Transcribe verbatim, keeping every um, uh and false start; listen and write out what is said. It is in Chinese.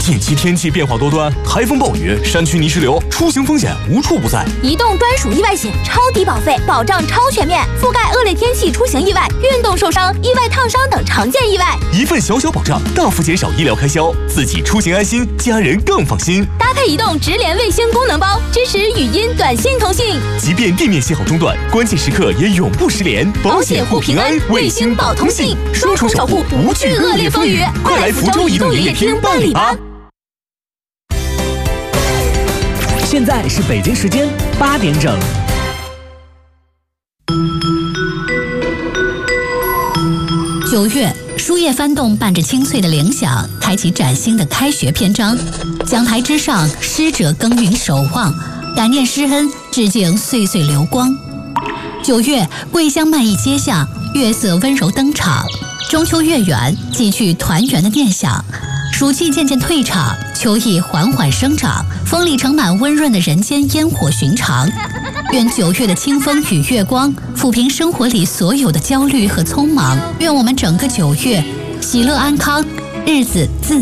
近期天气变化多端，台风暴雨、山区泥石流，出行风险无处不在。 移动专属意外险，超低保费，保障超全面，覆盖恶劣天气出行意外、运动受伤、意外烫伤等常见意外。 一份小小保障，大幅减少医疗开销，自己出行安心，家人更放心。 搭配移动直连卫星功能包，支持语音、短信通信， 即便地面信号中断，关键时刻也永不失联。 保险护平安，卫星保通信，双重守护，不惧恶劣风雨。快来福州移动营业厅办理吧！ 现在是北京时间八点整。 九月，书页翻动，伴着清脆的铃响，开启崭新的开学篇章。讲台之上，师者耕耘守望，感念师恩，致敬岁岁流光。九月，桂香漫溢街巷，月色温柔登场。中秋月圆，寄去团圆的念想。暑气渐渐退场，秋意缓缓生长，风里盛满温润的人间烟火寻常。愿九月的清风与月光抚平生活里所有的焦虑和匆忙。愿我们整个九月喜乐安康，日子自